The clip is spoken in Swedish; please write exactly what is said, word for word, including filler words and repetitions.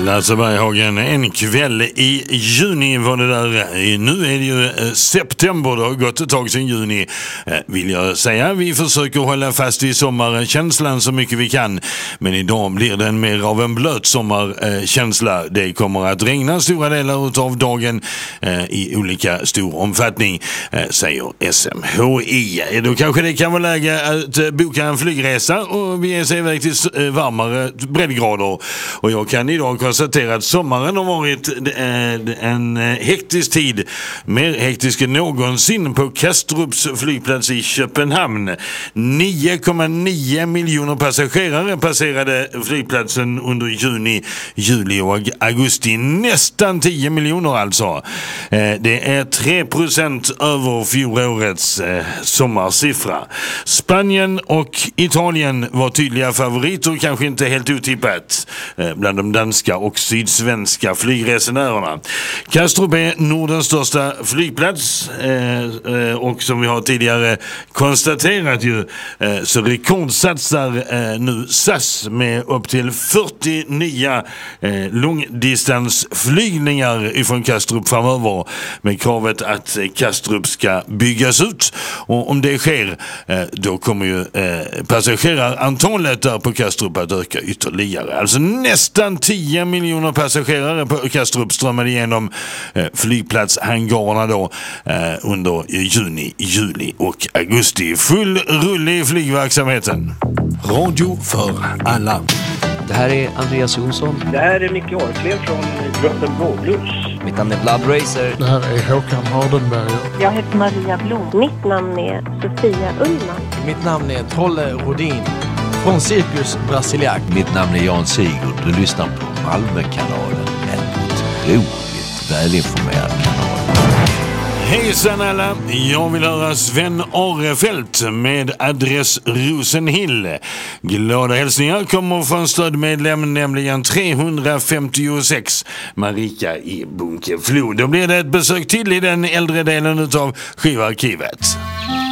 Lasse Berghagen, en kväll i juni var det där. Nu är det ju september, det har gått ett tag sedan juni vill jag säga. Vi försöker hålla fast i sommarkänslan så mycket vi kan. Men idag blir det mer av en blöt sommarkänsla. Det kommer att regna stora delar av dagen i olika stor omfattning, säger S M H I. Då kanske det kan vara läge att boka en flygresa och vi är sig iväg till varmare breddgrader. Och jag kan idag konstatera att sommaren har varit en hektisk tid, mer hektisk än någonsin på Kastrups flygplats i Köpenhamn. nio komma nio miljoner passagerare passerade flygplatsen under juni, juli och augusti. Nästan tio miljoner alltså. Det är tre procent över fjolårets sommarsiffra. Spanien och Italien var tydliga favoriter, kanske inte helt otippat bland de danska och sydsvenska flygresenärerna. Kastrup är Nordens största flygplats eh, och som vi har tidigare konstaterat ju eh, så rekordsatsar eh, nu S A S med upp till fyrtio nya eh, långdistansflygningar ifrån Kastrup framöver, med kravet att Kastrup ska byggas ut, och om det sker eh, då kommer ju eh, passagerarantalet där på Kastrup att öka ytterligare. Alltså nästan tio miljoner passagerare på Kastrup strömmade igenom eh, flygplatshangarerna då eh, under juni, juli och augusti. Full rulle i flygverksamheten. Radio för alla. Det här är Andreas Jonsson. Det här är Micke Orklev från gruppen Blåblues. Mitt namn är Blood Racer. Det här är Håkan Hardenberg. Jag heter Maria Blom. Mitt namn är Sofia Ullman. Mitt namn är Tolle Rodin från Cirkus Brasiliak. Mitt namn är Jan Sigurd. Du lyssnar på Malmökanalen. En otroligt välinformerad kanal. Hejsan alla, jag vill höra Sven Arefelt med adress Rosenhill. Glada hälsningar kommer från stödmedlem, nämligen trehundrafemtiosex, Marika i Bunkeflo. Då blir det ett besök till i den äldre delen av skivarkivet.